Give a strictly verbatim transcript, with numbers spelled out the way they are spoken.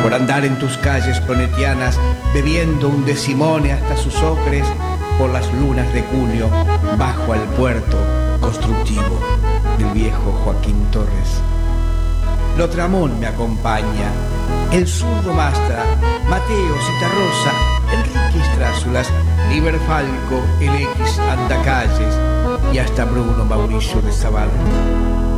por andar en tus calles planetianas, bebiendo un decimone hasta sus ocres, por las lunas de junio, bajo al puerto constructivo del viejo Joaquín Torres. Lotramón me acompaña, el zurdo Mastra, Mateo Citarrosa, Enrique Estrázulas, Liber Falco, el X Andacalles y hasta Bruno Mauricio de Zavala.